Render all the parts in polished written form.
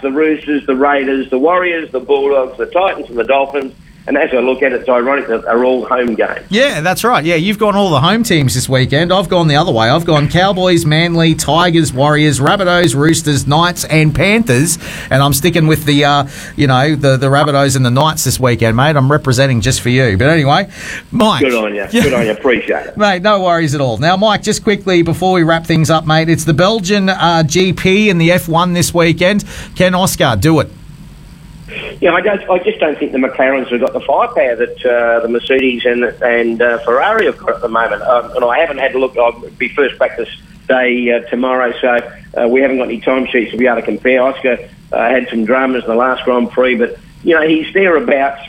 the Roosters, the Raiders, the Warriors, the Bulldogs, the Titans and the Dolphins. And as I look at it, it's ironic that they're all home games. Yeah, that's right. Yeah, you've gone all the home teams this weekend. I've gone the other way. I've gone Cowboys, Manly, Tigers, Warriors, Rabbitohs, Roosters, Knights and Panthers. And I'm sticking with the Rabbitohs and the Knights this weekend, mate. I'm representing just for you. But anyway, Mike. Good on you. Good on you. Appreciate it. Mate, no worries at all. Now, Mike, just quickly before we wrap things up, mate, it's the Belgian GP and the F1 this weekend. Can Oscar do it? Yeah, I just don't think the McLarens have got the firepower that the Mercedes and Ferrari have got at the moment. And I haven't had a look. I'll be first practice day tomorrow, so we haven't got any timesheets to be able to compare. Oscar had some dramas in the last Grand Prix, but he's thereabouts.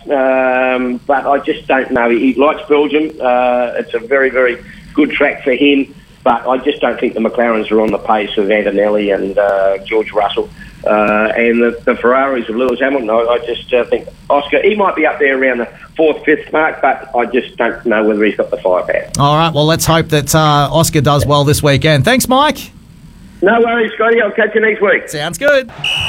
But I just don't know. He likes Belgium. It's a very, very good track for him. But I just don't think the McLarens are on the pace of Antonelli and George Russell. And the Ferraris of Lewis Hamilton. I just think Oscar, he might be up there around the 4th, 5th mark, but I just don't know whether he's got the firepower. All right, well, let's hope that Oscar does well this weekend. Thanks, Mike. No worries, Scotty. I'll catch you next week. Sounds good.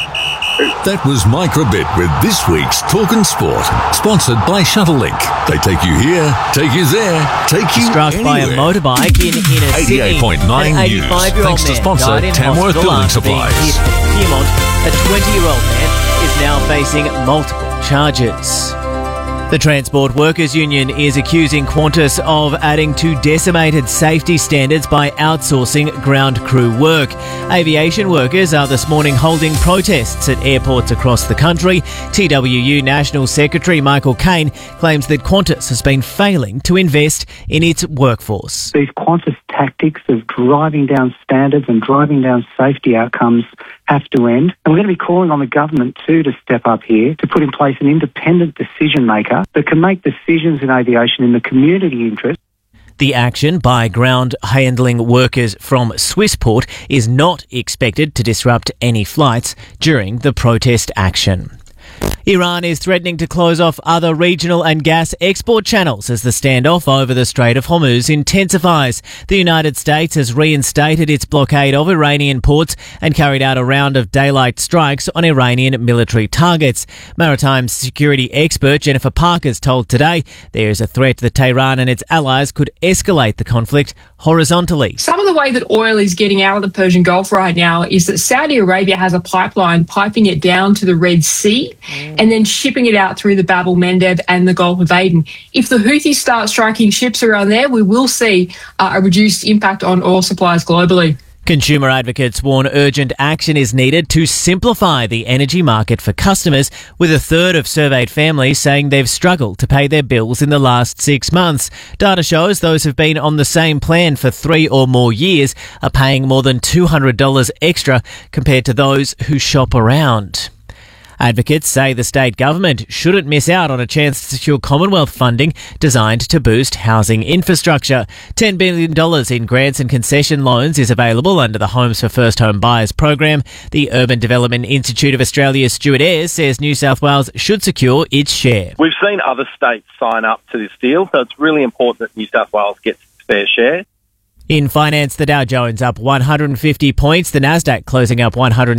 That was Mike Rabbit with this week's Talkin' Sport, sponsored by Shuttlelink. They take you here, take you there, take you struck anywhere. by a motorbike in a Sydney. 88.9 News, thanks to sponsor Tamworth Building Supplies. Piedmont, a 20-year-old man is now facing multiple charges. The Transport Workers Union is accusing Qantas of adding to decimated safety standards by outsourcing ground crew work. Aviation workers are this morning holding protests at airports across the country. TWU National Secretary Michael Caine claims that Qantas has been failing to invest in its workforce. These Qantas tactics of driving down standards and driving down safety outcomes have to end. And we're going to be calling on the government too to step up here to put in place an independent decision maker that can make decisions in aviation in the community interest. The action by ground handling workers from Swissport is not expected to disrupt any flights during the protest action. Iran is threatening to close off other regional and gas export channels as the standoff over the Strait of Hormuz intensifies. The United States has reinstated its blockade of Iranian ports and carried out a round of daylight strikes on Iranian military targets. Maritime security expert Jennifer Parker's told Today there is a threat that Tehran and its allies could escalate the conflict horizontally. Some of the way that oil is getting out of the Persian Gulf right now is that Saudi Arabia has a pipeline piping it down to the Red Sea and then shipping it out through the Bab el-Mandeb and the Gulf of Aden. If the Houthis start striking ships around there, we will see a reduced impact on oil supplies globally. Consumer advocates warn urgent action is needed to simplify the energy market for customers, with a third of surveyed families saying they've struggled to pay their bills in the last 6 months. Data shows those who've been on the same plan for 3 or more years are paying more than $200 extra compared to those who shop around. Advocates say the state government shouldn't miss out on a chance to secure Commonwealth funding designed to boost housing infrastructure. $10 billion in grants and concession loans is available under the Homes for First Home Buyers program. The Urban Development Institute of Australia's Stuart Ayres says New South Wales should secure its share. We've seen other states sign up to this deal, so it's really important that New South Wales gets its fair share. In finance, the Dow Jones up 150 points, the Nasdaq closing up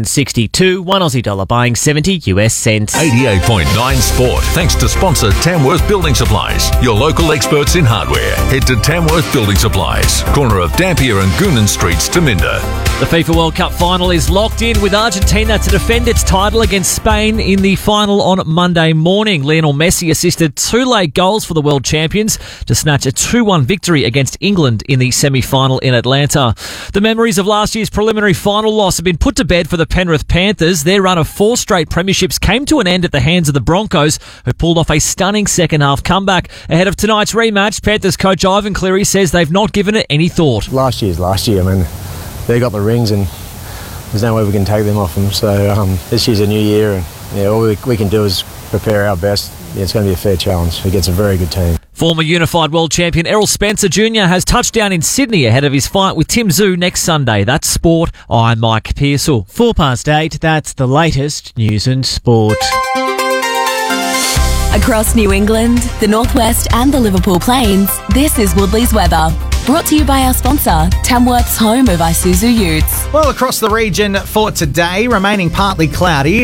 162, one Aussie dollar buying 70 US cents. 88.9 Sport, thanks to sponsor Tamworth Building Supplies, your local experts in hardware. Head to Tamworth Building Supplies, corner of Dampier and Goonan Streets, Taminda. The FIFA World Cup final is locked in, with Argentina to defend its title against Spain in the final on Monday morning. Lionel Messi assisted 2 late goals for the world champions to snatch a 2-1 victory against England in the semi-final in Atlanta. The memories of last year's preliminary final loss have been put to bed for the Penrith Panthers. Their run of 4 straight premierships came to an end at the hands of the Broncos, who pulled off a stunning second-half comeback. Ahead of tonight's rematch, Panthers coach Ivan Cleary says they've not given it any thought. Last year's last year. I mean, they got the rings and there's no way we can take them off them. So this year's a new year, and all we can do is prepare our best. It's going to be a fair challenge against a very good team. Former unified world champion Errol Spencer Jr. has touched down in Sydney ahead of his fight with Tim Tszyu next Sunday. That's sport. I'm Mike Pearsall. 8:04, that's the latest news and sport. Across New England, the Northwest and the Liverpool Plains, this is Woodley's weather. Brought to you by our sponsor, Tamworth's home of Isuzu Utes. Well, across the region for today, remaining partly cloudy.